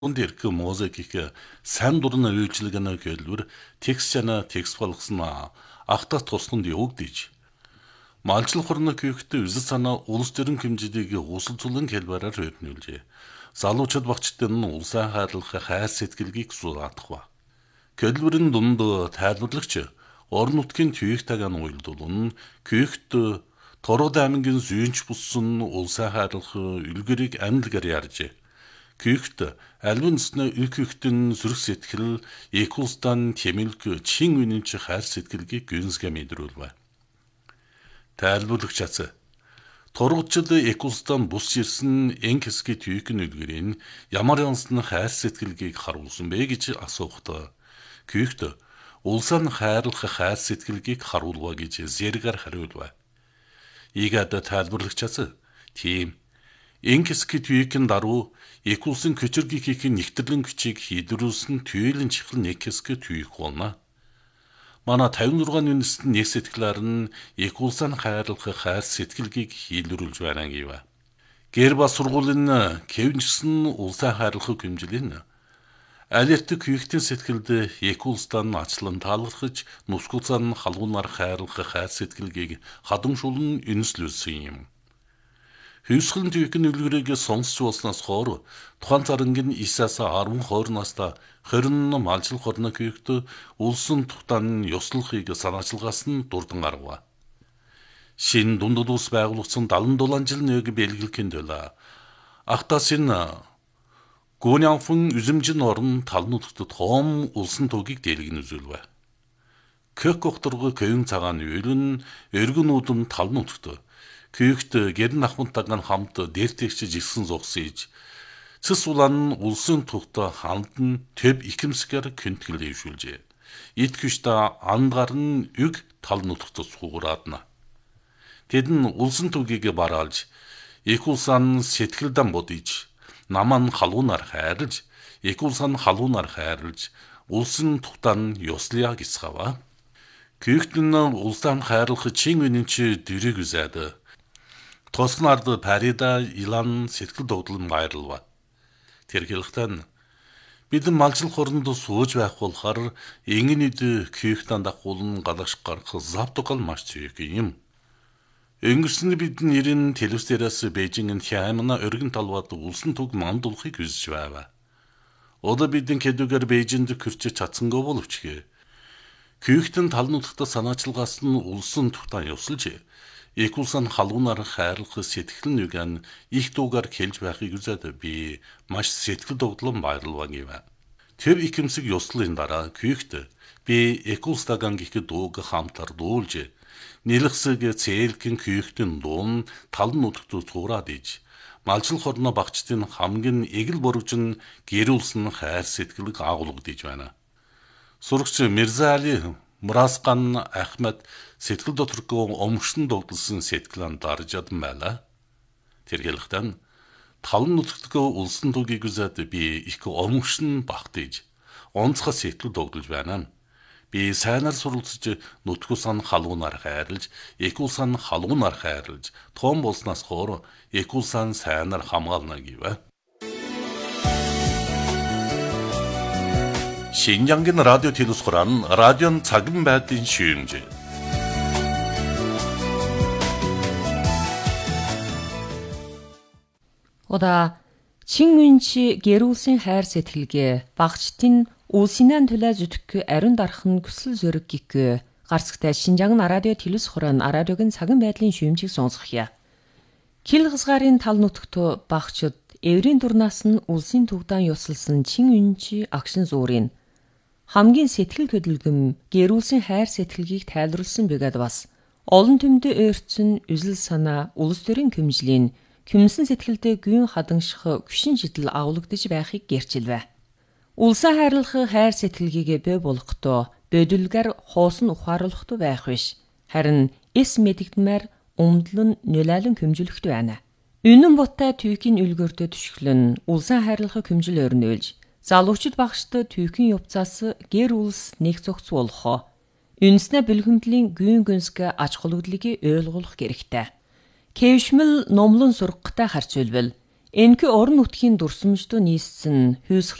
Ирэх музыкийг сайн дурны үйлчилгээнэ хэлбэр текст чана текст болгосон ахтас тусланд явагдаж малжил хорны күйхтэй үзэл санаа улс төрийн хэмжээний усалцуулан хэлбэрээр өрнүүлжээ. Залуучууд багчдын нь улсаа хайрлах хайр сэтгэлгийг сураадах ба. Хэлбэрийн дунд тайлбарлагч орон нутгийн түйх тагаан уйлдуулан күйхт Торгод аймгийн зүйнч bussun улсаа хайрлах үлгэрийг амьдлагаар ярьжээ. Күйхт альвинснэ үлкүйхтэн зүрх сэтгэл экулстан темэлг чин үнэнч хайр сэтгэлгийг гүнсгэ мэдрүүлвэ. Тайлбарлагч ац. Торгодчд экулстан бус ирсэн энкэсги түйхэн үлгэрийн ямар янсны хайр сэтгэлгийг харуулсан бэ гэж асуухад күйхт улсаа хайрлах хайр сэтгэлгийг харуулва гэж зэрэгээр хариулвэ. Ийгээд тайлбарлагч ац. Тийм энкэсги түйхэн даруй Экулсын көчөргийнхээ нэгтгэрлэн хүчийг хийдрүүлсэн түйлийн чихэл нэкэсгэ түйх болно. Манай 56 үндэстэн нэг сэтгэлээр нь Экулсын хайрлах хайр сэтгэлгийг хийлрүүлж байна гэв. Гэр бас сургуулийн кевнчсэн улсаа хайрлах хэмжээний алерт күйхтэн сэтгэлд Экулстан ачлан таалгахж нусгуцан халуунаар хайрлах хайр сэтгэлгийг хадамшуулн үнслүүлсэн юм. Хүйсгэн түйхэн үлгэрийг сонсч болсноос хойш тухайн царангийн 9-аас 12 настай 20 малжил хорны күйхт улсын тухтан ёслохыг санаачилгаас нь дурдан гаргав. Шин дундад ус байгуулагдсан 77 жил нэг бэлгэлэхийн төлөө ахтасын гүнянфын үзэмжин орн талнуудад том улсын тугийг дэлгэн үзүүлвэ. Кök огторго кöyн цагаан үйлэн эргэн үүдэн талнуудад күйхт гэрн ахмантайгаа хамт дээртэгч жигсэн зогсож цэс улаан улсын тухта хамтан төв икэмсгээр кэнтгэл дэвшүүлжээ. Ид күшта андгар нь үг тал нутгт цугураадна. Тэд нь улсын түгийг бараалж их улсaan сэтгэлдэн бодож наман халуунаар хайрлж их улсaan халуунаар хайрлж улсын тухтан ёслая гисгава. Күйхт нь улсaan хайрлах чин үнэнч дэрэг үзээд Тоснард Парида илан сэтгэл догдлон байрлав. Тэр хэлэхдээ бид малжил хоронд сууж байх болохоор ингэнэд күйхтэн дахуулн галагш гарах завтгал маш цэвэг юм. Өнгөрсөн бид нэрэн телевизээрээс Бээжингийн хямна өргөн талбад улсын туг мандуулахыг хүсэж байв. Одоо бидэн кэдүгээр Бээжинд хүрч чадсангүй боловч күйхтэн талнуудтай санаачилгаас нь улсын тухтаа ёсолж Экулсан халуунаар хайрлах сэтгэл нүгэн их дуугаар хэлж байхыг үзээд би маш сэтгэл догдлон баярлав гэв. Тэр икэмсэг ёслолын дараа күйхт би Экулстаган гих дууг хамтар дуулж нэлгсэг цээлгэн күйхтэн дуун талн нутгт цуураад иж малжил хорно багчдын хамгийн эгэл боргожин гэрүүлсэн хайр сэтгэлг агуулгадж байна. Сурагч Мирза Али Мурасган Ахмед сэтгэл доторгүй өмгшин догдлсон сэтгэлэн даржад байла. Тэр хэлэхдээ талан нутгтгөө улсын тугийг үзээд би их өмгшин багтаж онцгой сэтгэл догдолж байна. Би сайнаар суралцж нутгуусан халуунаар хайрлж, экулсан халуунаар хайрлж, том болсноос хойш экулсан сайнаар хамгаална гэв. 신장긴 라디오 телевизоран радион цагын байдлын шүүмж. Ода чин үнчи гэрүүлсэн хайр сэтгэлгээ багчтын улсынан төлөө зүтгэх ариун дархан хүсэл зориг гих гарцтай Шинжаан радио телевизоран радиогийн цагын байдлын шүүмжийг сонсгоё. Кил хасгарын тал нутагт багчд эврийн дурнаас нь улсын тугдаан ёсолсон чин үнчи агшин зуурын хамгийн сэтгэл хөдлөм гэрүүлсэн хайр сэтгэлгийг тайлруулсан бэгэд бас олон төмдөө өөрчн үзэл санаа улс төрийн хэмжлийн хүмсэн сэтгэлдээ гүйн хадагших гүшин шидэл агуулгадж байхыг гэрчилвэ. Улсаа хайрлах хайр сэтгэлгийг бий болгохдоо бөдөлгөр хоосон ухааруулахдуу байх биш. Харин эс мэдэгдмээр өмдлөн нөлөөлөн хэмжүүлэхтэй байна. Үнэн буттай түйхийн үлгөрдө түшглэн улсаа хайрлах хэмжил өрнөөлж залуучид багшд түйхийн явцаас гэр улс нэг зохиц болох. Үнснэ бэлгэмтлийн гүйн гүнсгэ аж холбогдлыг ойлгох хэрэгтэй. Кэвшмэл номлон сургахтай харьцуулбал Энэхүү орон нутгийн дурсамждуу нийссэн хүйс